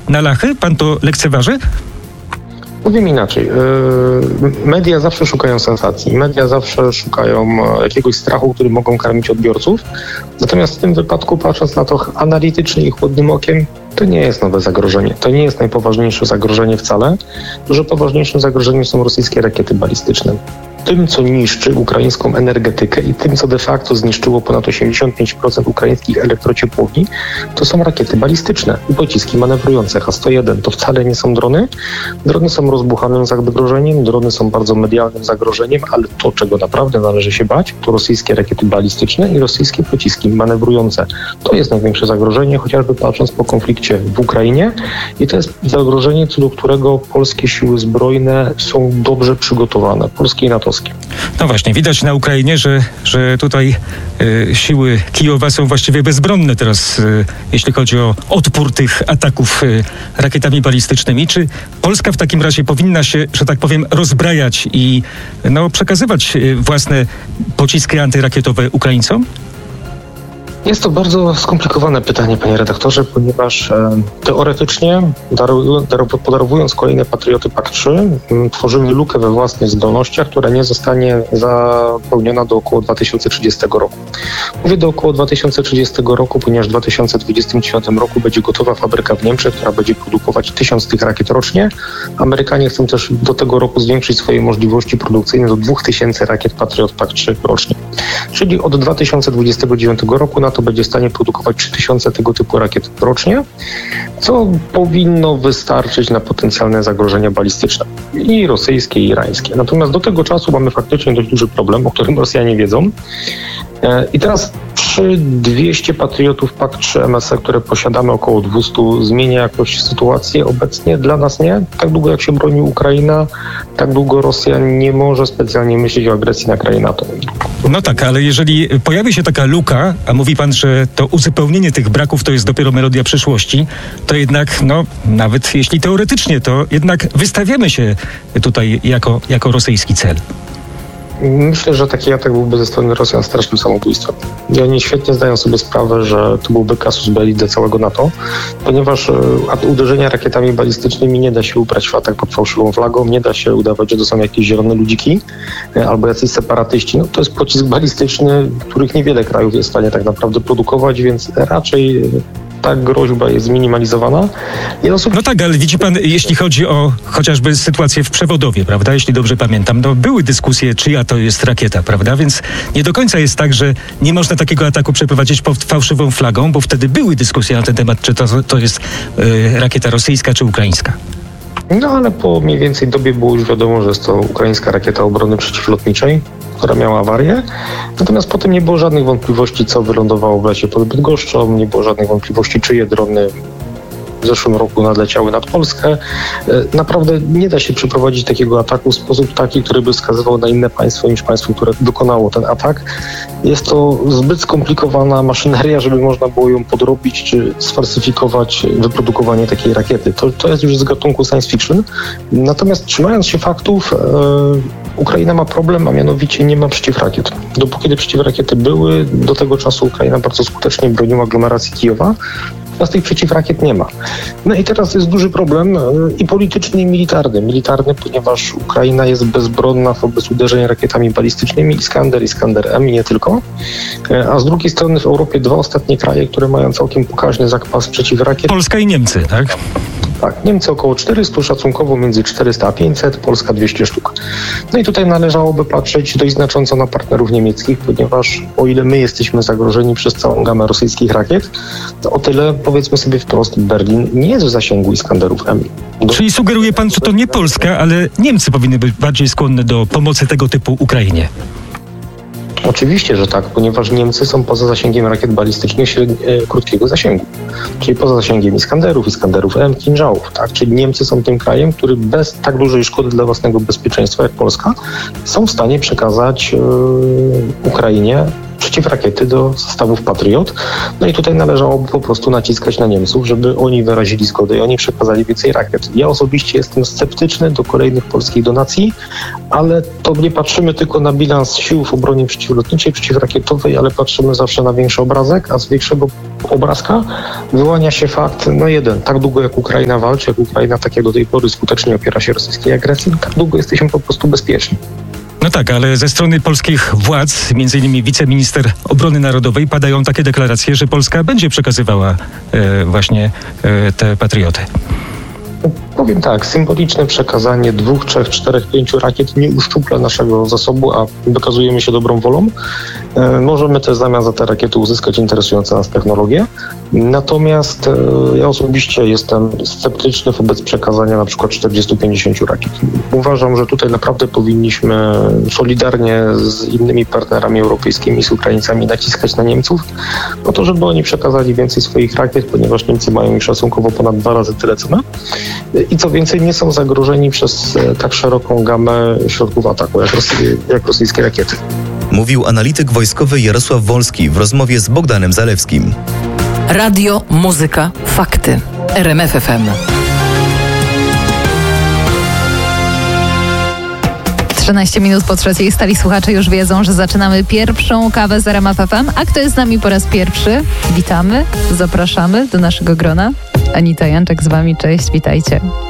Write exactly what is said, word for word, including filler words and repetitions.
na lachy? Pan to lekceważy? Powiem inaczej. Media zawsze szukają sensacji. Media zawsze szukają jakiegoś strachu, który mogą karmić odbiorców. Natomiast w tym wypadku, patrząc na to analitycznie i chłodnym okiem, to nie jest nowe zagrożenie. To nie jest najpoważniejsze zagrożenie wcale. Dużo poważniejszym zagrożeniem są rosyjskie rakiety balistyczne. Tym, co niszczy ukraińską energetykę i tym, co de facto zniszczyło ponad osiemdziesiąt pięć procent ukraińskich elektrociepłowni, to są rakiety balistyczne i pociski manewrujące H sto jeden. To wcale nie są drony. Drony są rozbuchanym zagrożeniem, drony są bardzo medialnym zagrożeniem, ale to, czego naprawdę należy się bać, to rosyjskie rakiety balistyczne i rosyjskie pociski manewrujące. To jest największe zagrożenie, chociażby patrząc po konflikcie w Ukrainie i to jest zagrożenie, co do którego polskie siły zbrojne są dobrze przygotowane, polskie i natowskie. No właśnie, widać na Ukrainie, że, że tutaj y, siły Kijowa są właściwie bezbronne teraz, y, jeśli chodzi o odpór tych ataków y, rakietami balistycznymi. Czy Polska w takim razie powinna się, że tak powiem, rozbrajać i no, przekazywać y, własne pociski antyrakietowe Ukraińcom? Jest to bardzo skomplikowane pytanie, panie redaktorze, ponieważ e, teoretycznie daru, daru, podarowując kolejne Patrioty P A C trzy m, tworzymy lukę we własnych zdolnościach, która nie zostanie zapełniona do około dwa tysiące trzydziestego roku. Mówię do około dwa tysiące trzydziestego roku, ponieważ w dwa tysiące dwudziestym dziewiątym roku będzie gotowa fabryka w Niemczech, która będzie produkować tysiąc tych rakiet rocznie. Amerykanie chcą też do tego roku zwiększyć swoje możliwości produkcyjne do dwóch tysięcy rakiet Patriot P A C trzy rocznie. Czyli od dwa tysiące dwudziestego dziewiątego roku NATO będzie w stanie produkować trzy tysiące tego typu rakiet rocznie, co powinno wystarczyć na potencjalne zagrożenia balistyczne i rosyjskie, i irańskie. Natomiast do tego czasu mamy faktycznie dość duży problem, o którym Rosjanie wiedzą. I teraz przy dwieście Patriotów P A C trzy M S E, które posiadamy, około dwieście, zmienia jakoś sytuację obecnie? Dla nas nie. Tak długo jak się broni Ukraina, tak długo Rosja nie może specjalnie myśleć o agresji na kraje NATO. No tak, ale jeżeli pojawi się taka luka, a mówi pan, że to uzupełnienie tych braków to jest dopiero melodia przyszłości, to jednak, no nawet jeśli teoretycznie, to jednak wystawiamy się tutaj jako, jako rosyjski cel. Myślę, że taki atak byłby ze strony Rosjan strasznym samobójstwem. I oni świetnie zdają sobie sprawę, że to byłby casus belli dla całego NATO, ponieważ uderzenia rakietami balistycznymi nie da się ubrać w atak pod fałszywą flagą, nie da się udawać, że to są jakieś zielone ludziki albo jacyś separatyści. No, to jest pocisk balistyczny, których niewiele krajów jest w stanie tak naprawdę produkować, więc raczej ta groźba jest zminimalizowana. Osób... No tak, ale widzi pan, jeśli chodzi o chociażby sytuację w Przewodowie, prawda, jeśli dobrze pamiętam, no były dyskusje, czyja to jest rakieta, prawda, więc nie do końca jest tak, że nie można takiego ataku przeprowadzić pod fałszywą flagą, bo wtedy były dyskusje na ten temat, czy to, to jest y, rakieta rosyjska, czy ukraińska. No ale po mniej więcej dobie było już wiadomo, że jest to ukraińska rakieta obrony przeciwlotniczej, która miała awarię. Natomiast potem nie było żadnych wątpliwości, co wylądowało w lesie pod Bydgoszczą, nie było żadnych wątpliwości, czyje drony w zeszłym roku nadleciały nad Polskę. Naprawdę nie da się przeprowadzić takiego ataku w sposób taki, który by wskazywał na inne państwo niż państwo, które dokonało ten atak. Jest to zbyt skomplikowana maszyneria, żeby można było ją podrobić czy sfalsyfikować wyprodukowanie takiej rakiety. To, to jest już z gatunku science fiction. Natomiast trzymając się faktów, e, Ukraina ma problem, a mianowicie nie ma przeciwrakiet. Dopóki te przeciwrakiety były, do tego czasu Ukraina bardzo skutecznie broniła aglomeracji Kijowa. Teraz tych przeciwrakiet nie ma. No i teraz jest duży problem i polityczny, i militarny. Militarny, ponieważ Ukraina jest bezbronna wobec uderzeń rakietami balistycznymi, Iskander, Iskander M i nie tylko. A z drugiej strony w Europie dwa ostatnie kraje, które mają całkiem pokaźny zakwas przeciwrakiet. Polska i Niemcy, tak? Tak, Niemcy około czterysta, szacunkowo między czterysta a pięćset, Polska dwieście sztuk. No i tutaj należałoby patrzeć dość znacząco na partnerów niemieckich, ponieważ o ile my jesteśmy zagrożeni przez całą gamę rosyjskich rakiet, to o tyle, powiedzmy sobie wprost, Berlin nie jest w zasięgu Iskanderów M. Do... Czyli sugeruje pan, że to nie Polska, ale Niemcy powinny być bardziej skłonne do pomocy tego typu Ukrainie. Oczywiście, że tak, ponieważ Niemcy są poza zasięgiem rakiet balistycznych średni- e, krótkiego zasięgu, czyli poza zasięgiem Iskanderów, Iskanderów M, Kinżałów, tak? Czyli Niemcy są tym krajem, który bez tak dużej szkody dla własnego bezpieczeństwa jak Polska są w stanie przekazać e, Ukrainie przeciwrakiety do zestawów Patriot. No i tutaj należałoby po prostu naciskać na Niemców, żeby oni wyrazili zgodę i oni przekazali więcej rakiet. Ja osobiście jestem sceptyczny do kolejnych polskich donacji, ale to nie patrzymy tylko na bilans sił w obronie przeciwlotniczej, przeciwrakietowej, ale patrzymy zawsze na większy obrazek, a z większego obrazka wyłania się fakt, no jeden, tak długo jak Ukraina walczy, jak Ukraina tak jak do tej pory skutecznie opiera się rosyjskiej agresji, tak długo jesteśmy po prostu bezpieczni. No tak, ale ze strony polskich władz, między innymi wiceminister obrony narodowej, padają takie deklaracje, że Polska będzie przekazywała e, właśnie e, te patrioty. Powiem tak, symboliczne przekazanie dwóch, trzech, czterech, pięciu rakiet nie uszczupla naszego zasobu, a wykazujemy się dobrą wolą. E, możemy też w zamian za te rakiety uzyskać interesujące nas technologie. Natomiast e, ja osobiście jestem sceptyczny wobec przekazania na przykład czterdziestu pięćdziesięciu rakiet. Uważam, że tutaj naprawdę powinniśmy solidarnie z innymi partnerami europejskimi, z Ukraińcami naciskać na Niemców, po to, żeby oni przekazali więcej swoich rakiet, ponieważ Niemcy mają ich szacunkowo ponad dwa razy tyle co my. I co więcej, nie są zagrożeni przez tak szeroką gamę środków ataku, jak, Rosy, jak rosyjskie rakiety. Mówił analityk wojskowy Jarosław Wolski w rozmowie z Bogdanem Zalewskim. Radio, muzyka, fakty. R M F F M. trzynaście minut po trzeciej. Stali słuchacze już wiedzą, że zaczynamy pierwszą kawę z R M F F M. A kto jest z nami po raz pierwszy? Witamy, zapraszamy do naszego grona. Anita Janczek z wami, cześć, witajcie.